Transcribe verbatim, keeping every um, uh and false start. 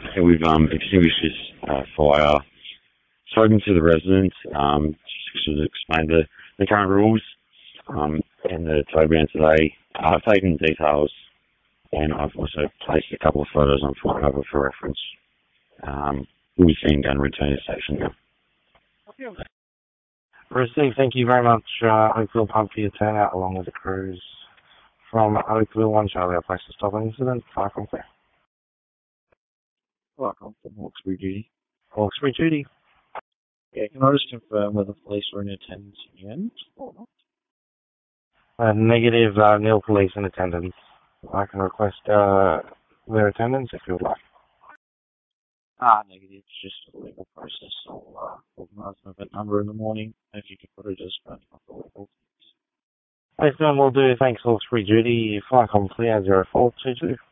Yeah, we've um, extinguished this uh, fire, spoken to the residents, um, just to explain the, the current rules um, and the tow ban today. I've taken details and I've also placed a couple of photos on Flight Cover for reference. Um, we'll be seeing gun return to station now. Received. Thank you very much, uh, Oakville Pub, for your turnout along with the crews from Oakville. One Charlie, I placed a stop on incident. Fire from clear. Welcome from Hawkesbury Duty. Hawkesbury Duty. Yeah, can I just confirm whether police were in attendance in the end or not? Uh, negative, uh, nil police in attendance. I can request uh, their attendance if you would like. Ah, negative. It's just a legal process. I'll uh, organise an event number in the morning. If you can put it as burnt up the legal. Excellent, will do. Thanks, Hawkesbury Duty. Fire com clear, zero four two two.